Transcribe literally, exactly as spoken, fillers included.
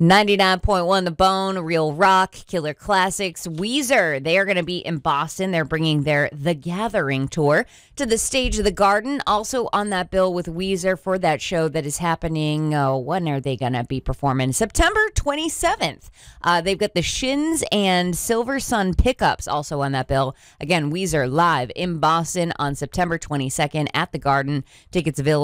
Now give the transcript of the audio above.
ninety-nine point one The Bone, Real Rock, Killer Classics, Weezer. They are going to be in Boston. They're bringing their The Gathering tour to the stage of the Garden. Also on that bill with Weezer for that show that is happening. Oh, when are they going to be performing? September twenty-seventh. Uh, they've got the Shins and Silver Sun Pickups also on that bill. Again, Weezer live in Boston on September twenty-second at the Garden. Tickets available